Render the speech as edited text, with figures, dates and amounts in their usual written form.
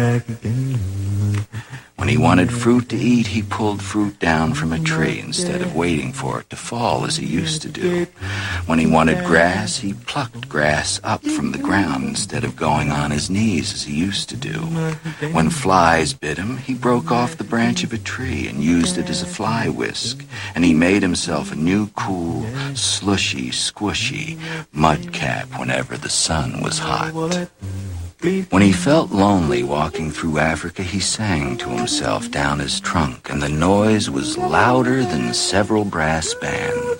When he wanted fruit to eat, he pulled fruit down from a tree instead of waiting for it to fall as he used to do. When he wanted grass, he plucked grass up from the ground instead of going on his knees as he used to do. When flies bit him, he broke off the branch of a tree and used it as a fly whisk, and he made himself a new cool, slushy, squishy mud cap whenever the sun was hot. When he felt lonely walking through Africa, he sang to himself down his trunk, and the noise was louder than several brass bands.